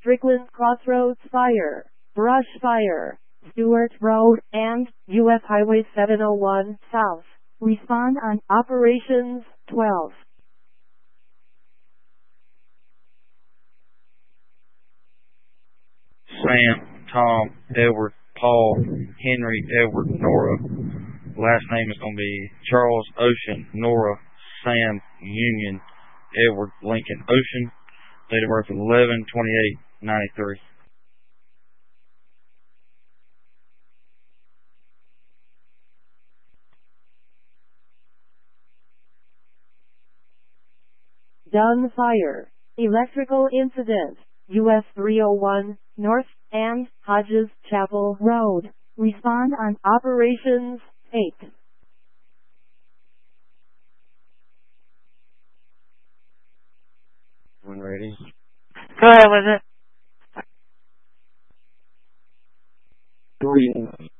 Strickland Crossroads Fire, Brush Fire, Stewart Road, and U.S. Highway 701 South. Respond on Operations 12. Sam, Tom, Edward, Paul, Henry, Edward, Nora. Last name is going to be Charles, Ocean, Nora, Sam, Union, Edward, Lincoln, Ocean. Date of birth 11/28/93. Dunn Fire, Electrical Incident, US 301, North, and Hodges Chapel Road. Respond on Operations 8. When ready. Go ahead with it. 3